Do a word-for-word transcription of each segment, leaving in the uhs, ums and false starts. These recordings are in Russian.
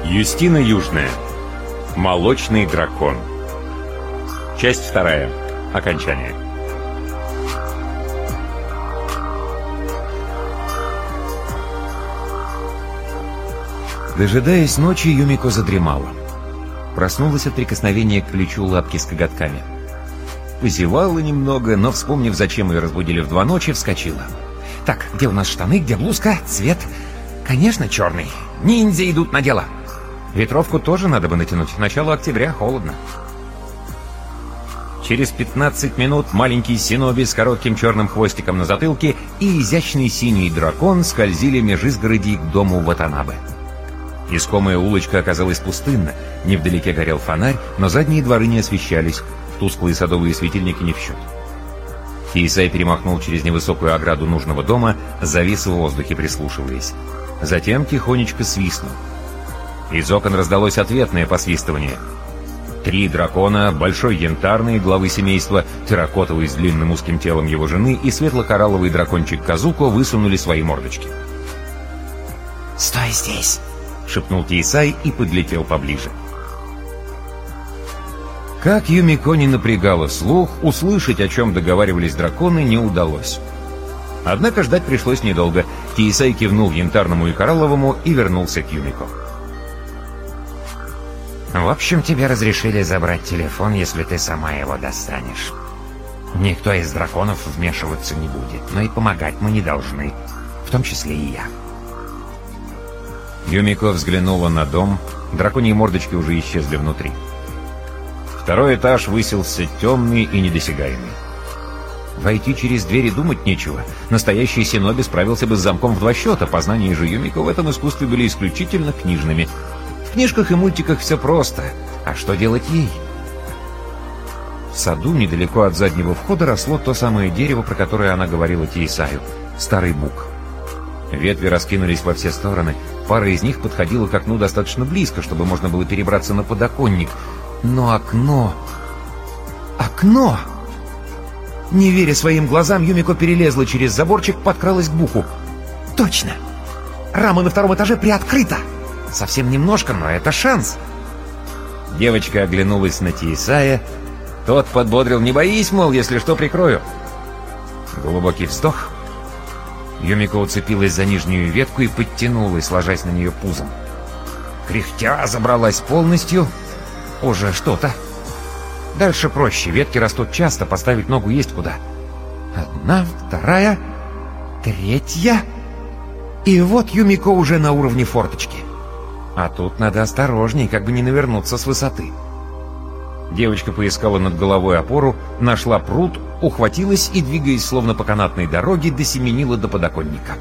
Юстина Южная. Молочный дракон. Часть вторая. Окончание. Дожидаясь ночи, Юмико задремала. Проснулась от прикосновения к плечу лапки с коготками. Позевала немного, но, вспомнив, зачем ее разбудили в два ночи, вскочила. «Так, где у нас штаны, где блузка, цвет?» «Конечно, черный. Ниндзя идут на дело. Ветровку тоже надо бы натянуть. Начало октября, холодно». Через пятнадцать минут маленький синоби с коротким черным хвостиком на затылке и изящный синий дракон скользили меж изгородей к дому Ватанабе. Искомая улочка оказалась пустынна. Невдалеке горел фонарь, но задние дворы не освещались. Тусклые садовые светильники не в счет. Киисай перемахнул через невысокую ограду нужного дома, завис в воздухе, прислушиваясь. Затем тихонечко свистнул. Из окон раздалось ответное посвистывание. Три дракона, большой янтарный, главы семейства, терракотовый с длинным узким телом его жены и светло-коралловый дракончик Казуко высунули свои мордочки. «Стой здесь!» — шепнул Киисай и подлетел поближе. Как Юмико не напрягала слух, услышать, о чем договаривались драконы, не удалось. Однако ждать пришлось недолго. Киисай кивнул янтарному и коралловому и вернулся к Юмико. «В общем, тебе разрешили забрать телефон, если ты сама его достанешь. Никто из драконов вмешиваться не будет, но и помогать мы не должны, в том числе и я». Юмико взглянула на дом. Драконьи мордочки уже исчезли внутри. Второй этаж высился темный и недосягаемый. Войти через дверь и думать нечего. Настоящий синоби справился бы с замком в два счета. Познания же Юмико в этом искусстве были исключительно книжными. В книжках и мультиках все просто. А что делать ей? В саду, недалеко от заднего входа, росло то самое дерево, про которое она говорила Киисаю. Старый бук. Ветви раскинулись во все стороны. Пара из них подходила к окну достаточно близко, чтобы можно было перебраться на подоконник. Но окно... Окно! Не веря своим глазам, Юмико перелезла через заборчик, подкралась к буку. Точно! Рама на втором этаже приоткрыта! Совсем немножко, но это шанс. Девочка оглянулась на Киисая. Тот подбодрил: «Не боись, мол, если что, прикрою». Глубокий вздох. Юмико уцепилась за нижнюю ветку и подтянулась, ложась на нее пузом. Кряхтя забралась полностью. Уже что-то. Дальше проще. Ветки растут часто, поставить ногу есть куда. Одна, вторая, третья. И вот Юмико уже на уровне форточки. А тут надо осторожней, как бы не навернуться с высоты. Девочка поискала над головой опору, нашла прут, ухватилась и, двигаясь словно по канатной дороге, досеменила до подоконника.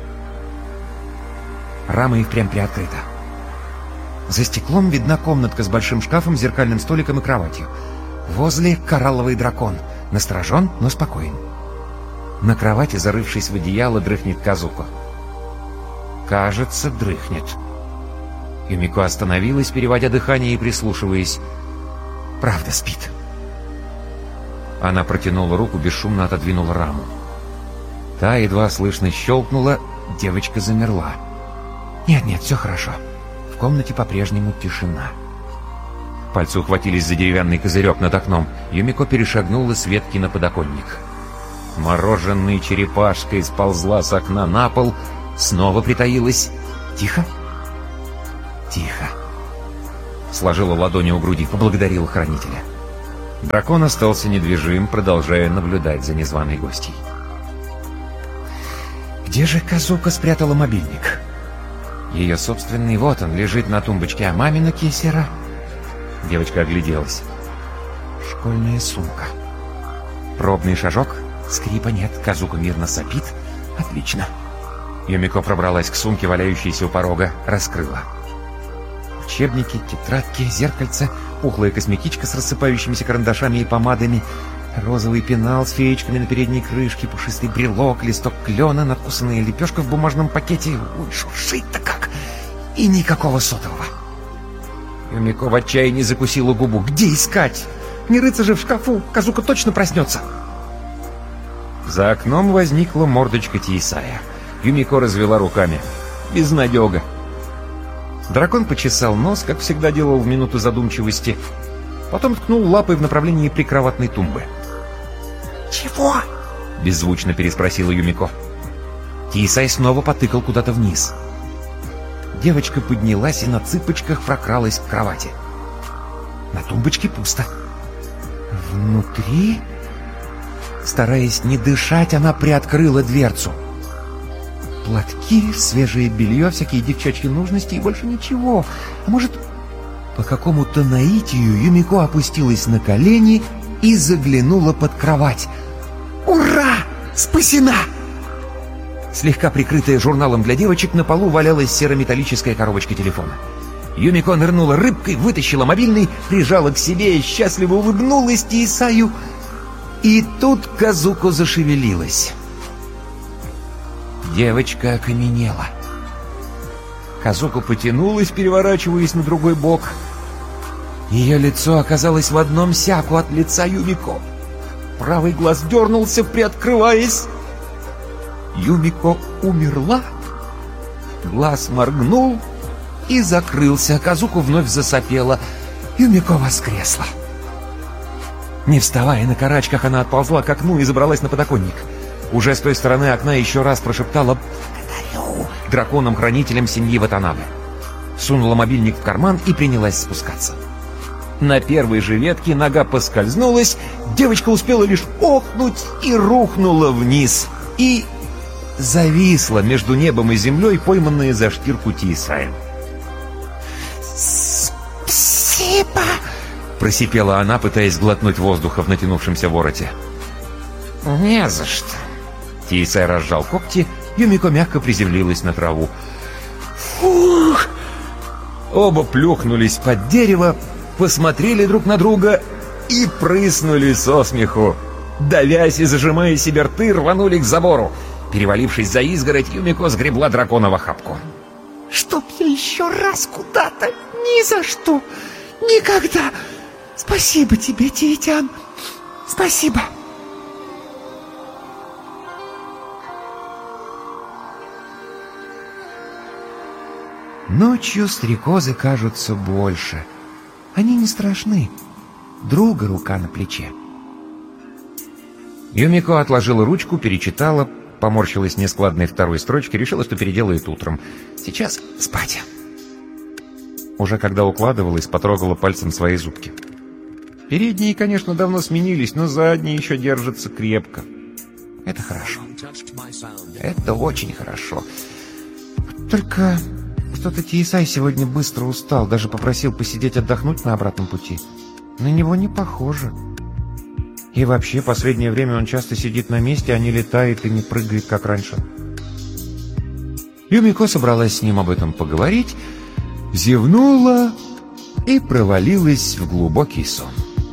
Рама и впрямь приоткрыта. За стеклом видна комнатка с большим шкафом, зеркальным столиком и кроватью. Возле коралловый дракон. Насторожен, но спокоен. На кровати, зарывшись в одеяло, дрыхнет Казуко. Кажется, дрыхнет. Юмико остановилась, переводя дыхание и прислушиваясь. Правда спит. Она протянула руку, бесшумно отодвинула раму. Та едва слышно щелкнула, девочка замерла. Нет-нет, все хорошо. В комнате по-прежнему тишина. Пальцы ухватились за деревянный козырек над окном. Юмико перешагнула с ветки на подоконник. Мороженой черепашкой сползла с окна на пол, снова притаилась. Тихо. Тихо. Сложила ладони у груди, поблагодарила хранителя. Дракон остался недвижим, продолжая наблюдать за незваной гостьей. Где же Казуко спрятала мобильник? Ее собственный, вот он, лежит на тумбочке, а мамина кисера... Девочка огляделась. Школьная сумка. Пробный шажок. Скрипа нет, Казуко мирно сопит. Отлично. Юмико пробралась к сумке, валяющейся у порога, раскрыла. Учебники, тетрадки, зеркальце, пухлая косметичка с рассыпающимися карандашами и помадами, розовый пенал с феечками на передней крышке, пушистый брелок, листок клена, надкусанная лепешка в бумажном пакете. Ой, шуршит-то как! И никакого сотового. Юмико в отчаянии закусила губу. Где искать? Не рыться же в шкафу, Казуко точно проснется. За окном возникла мордочка Киисая. Юмико развела руками. Безнадега. Дракон почесал нос, как всегда делал в минуту задумчивости. Потом ткнул лапой в направлении прикроватной тумбы. «Чего?» — беззвучно переспросила Юмико. Тиесай снова потыкал куда-то вниз. Девочка поднялась и на цыпочках прокралась к кровати. На тумбочке пусто. Внутри... Стараясь не дышать, она приоткрыла дверцу. Платки, свежее белье, всякие девчачьи нужности и больше ничего. А может, по какому-то наитию Юмико опустилась на колени и заглянула под кровать. «Ура! Спасена!» Слегка прикрытая журналом для девочек, на полу валялась серометаллическая коробочка телефона. Юмико нырнула рыбкой, вытащила мобильный, прижала к себе и счастливо улыбнулась Тиесаю. И тут Казуко зашевелилась. Девочка окаменела. Казуко потянулась, переворачиваясь на другой бок. Ее лицо оказалось в одном сяку от лица Юмико. Правый глаз дернулся, приоткрываясь. Юмико умерла. Глаз моргнул и закрылся. Казуко вновь засопела. Юмико воскресла. Не вставая на карачках, она отползла к окну и забралась на подоконник. Уже с той стороны окна еще раз прошептала «Благодарю» драконам-хранителям семьи Ватанабе. Сунула мобильник в карман и принялась спускаться. На первой же ветке нога поскользнулась, девочка успела лишь охнуть и рухнула вниз. И зависла между небом и землей, пойманная за штирку Тиесаем. «Спасибо!» — просипела она, пытаясь глотнуть воздуха в натянувшемся вороте. «Не за что». Тиесай разжал когти, Юмико мягко приземлилась на траву. «Фух!» Оба плюхнулись под дерево, посмотрели друг на друга и прыснули со смеху. Давясь и зажимая себе рты, рванули к забору. Перевалившись за изгородь, Юмико сгребла дракона в охапку. «Чтоб я еще раз куда-то! Ни за что! Никогда! Спасибо тебе, Тиетян! Спасибо!» Ночью стрекозы кажутся больше. Они не страшны. Друга рука на плече. Юмико отложила ручку, перечитала, поморщилась нескладной второй строчки, решила, что переделает утром. Сейчас спать. Уже когда укладывалась, потрогала пальцем свои зубки. Передние, конечно, давно сменились, но задние еще держатся крепко. Это хорошо. Это очень хорошо. Только что-то Тиесай сегодня быстро устал, даже попросил посидеть отдохнуть на обратном пути. На него не похоже. И вообще, последнее время он часто сидит на месте, а не летает и не прыгает, как раньше. Юмико собралась с ним об этом поговорить, зевнула и провалилась в глубокий сон.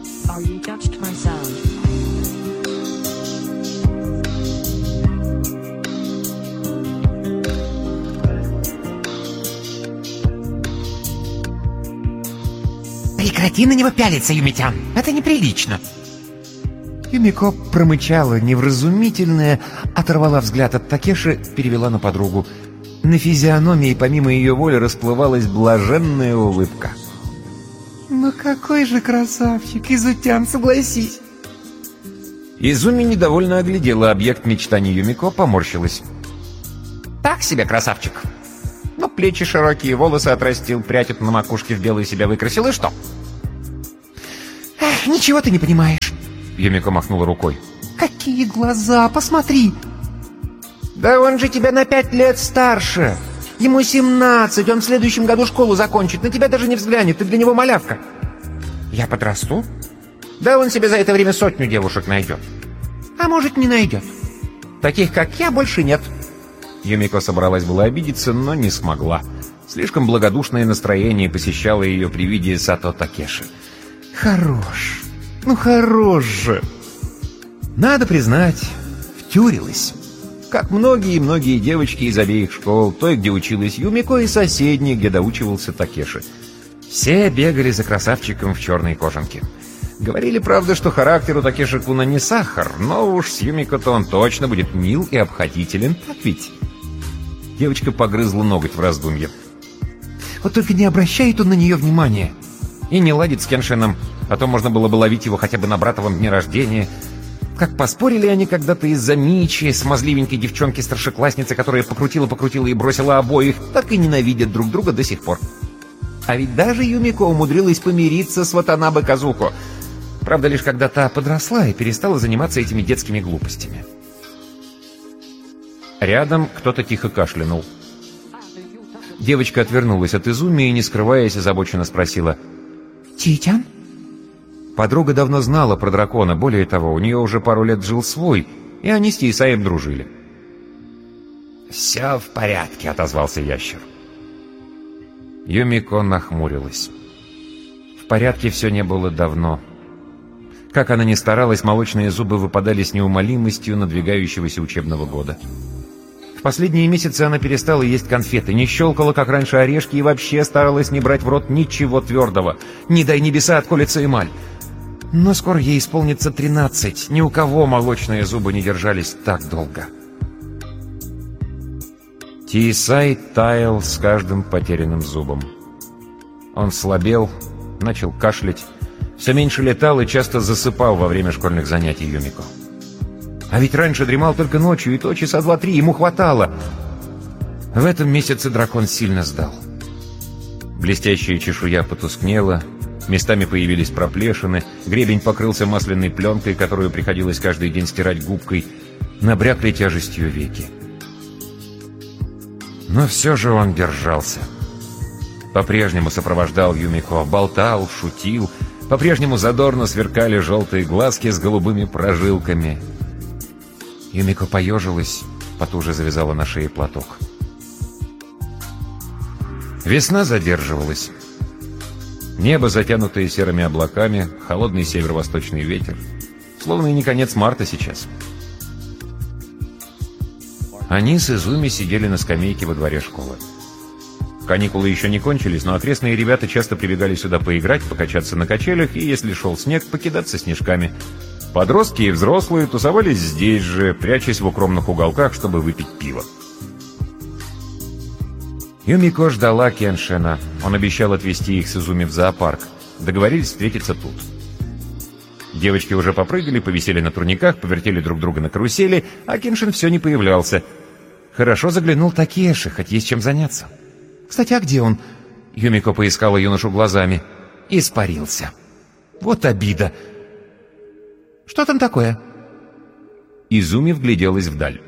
«Прекрати на него пялиться, Юмитян! Это неприлично!» Юмико промычала невразумительное, оторвала взгляд от Такеши, перевела на подругу. На физиономии, помимо ее воли, расплывалась блаженная улыбка. «Ну какой же красавчик, Изутян, согласись!» Изуми недовольно оглядела объект мечтаний Юмико, поморщилась. «Так себе красавчик. Но плечи широкие, волосы отрастил, прядь на макушке в белую себя выкрасил, и что?» Эх, «Ничего ты не понимаешь!» Юмико махнула рукой. «Какие глаза, посмотри!» «Да он же тебя на пять лет старше! Ему семнадцать, он в следующем году школу закончит, на тебя даже не взглянет, ты для него малявка!» «Я подрасту?» «Да он себе за это время сотню девушек найдет!» «А может, не найдет?» «Таких, как я, больше нет!» Юмико собралась была обидеться, но не смогла. Слишком благодушное настроение посещало ее при виде Сато Такеши. «Хорош! Ну хорош же!» Надо признать, втюрилась. Как многие-многие девочки из обеих школ, той, где училась Юмико, и соседней, где доучивался Такеши. Все бегали за красавчиком в черной кожанке. Говорили, правда, что характер у Такеши-куна не сахар, но уж с Юмико-то он точно будет мил и обходителен, так ведь? Девочка погрызла ноготь в раздумье. Вот только не обращает он на нее внимания. И не ладит с Кеншином, а то можно было бы ловить его хотя бы на братовом дне рождения. Как поспорили они когда-то из-за Мичи, смазливенькой девчонки-старшеклассницы, которая покрутила-покрутила и бросила обоих, так и ненавидят друг друга до сих пор. А ведь даже Юмико умудрилась помириться с Ватанабе Казуко. Правда, лишь когда та подросла и перестала заниматься этими детскими глупостями. Рядом кто-то тихо кашлянул. Девочка отвернулась от Изуми и, не скрываясь, озабоченно спросила: «Чичан?» Подруга давно знала про дракона, более того, у нее уже пару лет жил свой, и они с Тиисаем дружили. «Все в порядке», — отозвался ящер. Юмико нахмурилась. В порядке все не было давно. Как она ни старалась, молочные зубы выпадали с неумолимостью надвигающегося учебного года. В последние месяцы она перестала есть конфеты, не щелкала, как раньше, орешки и вообще старалась не брать в рот ничего твердого. Не дай небеса, отколется эмаль. Но скоро ей исполнится тринадцать. Ни у кого молочные зубы не держались так долго. Тиисай таял с каждым потерянным зубом. Он слабел, начал кашлять, все меньше летал и часто засыпал во время школьных занятий Юмико. А ведь раньше дремал только ночью, и то часа два-три ему хватало. В этом месяце дракон сильно сдал. Блестящая чешуя потускнела, местами появились проплешины, гребень покрылся масляной пленкой, которую приходилось каждый день стирать губкой, набрякли тяжестью веки. Но все же он держался. По-прежнему сопровождал Юмико, болтал, шутил, по-прежнему задорно сверкали желтые глазки с голубыми прожилками. Юмико поежилась, потуже завязала на шее платок. Весна задерживалась. Небо, затянутое серыми облаками, холодный северо-восточный ветер. Словно и не конец марта сейчас. Они с Изуми сидели на скамейке во дворе школы. Каникулы еще не кончились, но окрестные ребята часто прибегали сюда поиграть, покачаться на качелях и, если шел снег, покидаться снежками. Подростки и взрослые тусовались здесь же, прячась в укромных уголках, чтобы выпить пиво. Юмико ждала Кеншина. Он обещал отвезти их с Изуми в зоопарк. Договорились встретиться тут. Девочки уже попрыгали, повисели на турниках, повертели друг друга на карусели, а Кеншин все не появлялся. Хорошо заглянул Такеши, хоть есть чем заняться. «Кстати, а где он?» Юмико поискала юношу глазами. Испарился. Вот обида. «Что там такое?» Изуми вгляделась вдаль.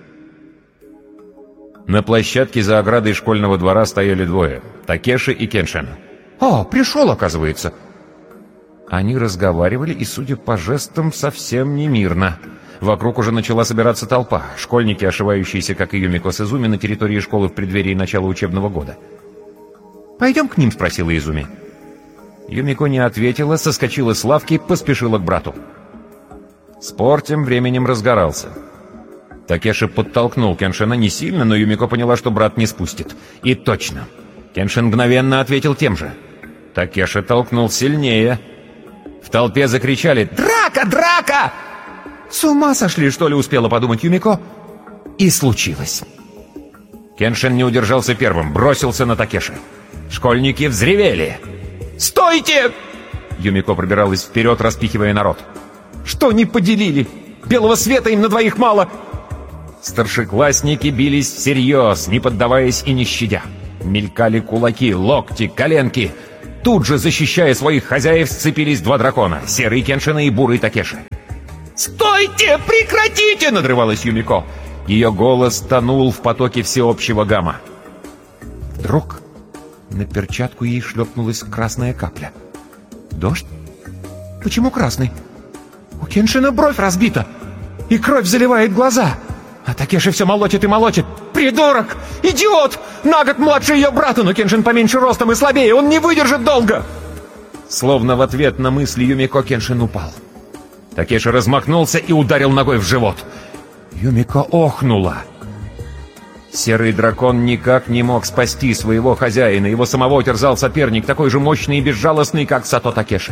На площадке за оградой школьного двора стояли двое — Такеши и Кеншин. «О, пришел, оказывается!» Они разговаривали, и, судя по жестам, совсем не мирно. Вокруг уже начала собираться толпа. Школьники, ошивающиеся, как и Юмико с Изуми, на территории школы в преддверии начала учебного года. «Пойдем к ним?» — спросила Изуми. Юмико не ответила, соскочила с лавки, поспешила к брату. Спор тем временем разгорался. Такеши подтолкнул Кеншина не сильно, но Юмико поняла, что брат не спустит. И точно. Кеншин мгновенно ответил тем же. Такеши толкнул сильнее. В толпе закричали: «Драка! Драка!» «С ума сошли, что ли?» — успела подумать Юмико. И случилось. Кеншин не удержался первым, бросился на Такеши. Школьники взревели. «Стойте!» Юмико пробиралась вперед, распихивая народ. «Что не поделили? Белого света им на двоих мало!» Старшеклассники бились всерьез, не поддаваясь и не щадя. Мелькали кулаки, локти, коленки. Тут же, защищая своих хозяев, сцепились два дракона — серый Кеншина и бурый Такеши. «Стойте! Прекратите!» — надрывалась Юмико. Ее голос тонул в потоке всеобщего гамма. Вдруг на перчатку ей шлепнулась красная капля. «Дождь? Почему красный? У Кеншина бровь разбита, и кровь заливает глаза. А Такеши все молотит и молотит. Придурок! Идиот! На год младше ее брата, но Кеншин поменьше ростом и слабее, он не выдержит долго!» Словно в ответ на мысли Юмико, Кеншин упал. Такеши размахнулся и ударил ногой в живот. Юмико охнула. Серый дракон никак не мог спасти своего хозяина. Его самого терзал соперник, такой же мощный и безжалостный, как Сато Такеши.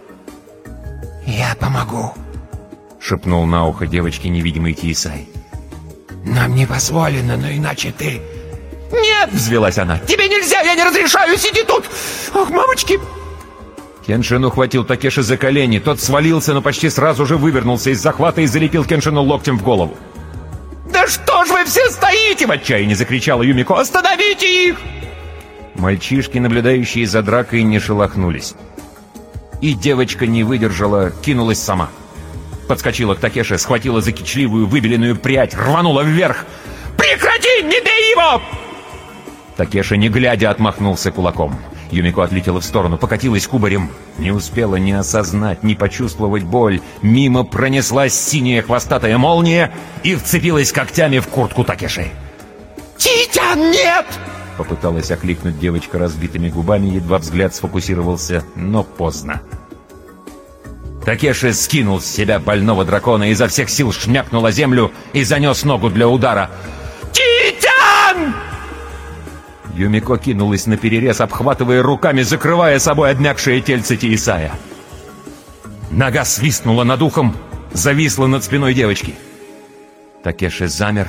«Я помогу», — шепнул на ухо девочке невидимый Тиисай. «Нам не позволено, но иначе ты Нет, взвелась она. Тебе нельзя, я не разрешаю, сиди тут. Ох, мамочки. Кеншин ухватил Такеши за колени. Тот свалился, но почти сразу же вывернулся из захвата и залепил Кеншину локтем в голову. «Да что ж вы все стоите!» — в отчаянии закричала Юмико. «Остановите их!» Мальчишки, наблюдающие за дракой, не шелохнулись. И девочка не выдержала, кинулась сама. Подскочила к Такеше, схватила за кичливую выбеленную прядь, рванула вверх. «Прекрати! Не бей его!» Такеша, не глядя, отмахнулся кулаком. Юмико отлетела в сторону, покатилась кубарем. Не успела ни осознать, ни почувствовать боль. Мимо пронеслась синяя хвостатая молния и вцепилась когтями в куртку Такеши. «Читян, нет!» Попыталась окликнуть девочка разбитыми губами, едва взгляд сфокусировался, но поздно. Такеши скинул с себя больного дракона, изо всех сил шмякнул о землю и занес ногу для удара. «Читян!» Юмико кинулась на перерез, обхватывая руками, закрывая собой обмякшее тельце Тиисая. Нога свистнула над ухом, зависла над спиной девочки. Такеши замер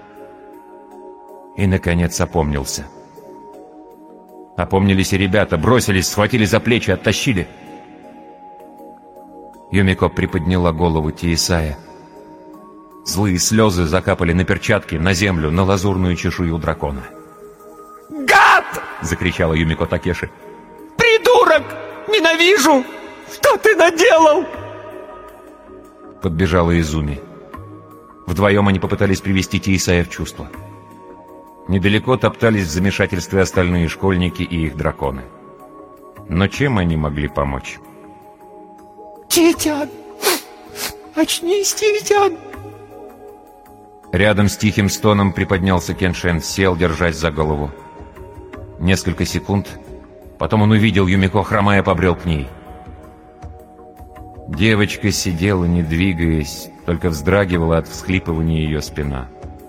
и, наконец, опомнился. Опомнились и ребята, бросились, схватили за плечи, оттащили. Юмико приподняла голову Тиисая. Злые слезы закапали на перчатки, на землю, на лазурную чешую дракона. «Гад!» — закричала Юмико Такеши. «Придурок! Ненавижу! Что ты наделал?» Подбежала Изуми. Вдвоем они попытались привести Тиисая в чувство. Недалеко топтались в замешательстве остальные школьники и их драконы. Но чем они могли помочь? «Читян! Очнись, Читян!» Рядом с тихим стоном приподнялся Кеншин, сел, держась за голову. Несколько секунд, потом он увидел Юмико, хромая, побрел к ней. Девочка сидела, не двигаясь, только вздрагивала от всхлипывания ее спина.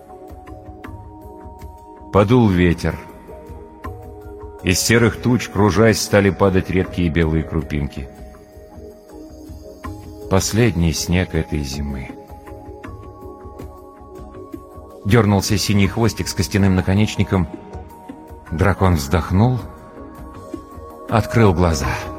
Подул ветер. Из серых туч, кружась, стали падать редкие белые крупинки. Последний снег этой зимы. Дернулся синий хвостик с костяным наконечником. Дракон вздохнул, открыл глаза.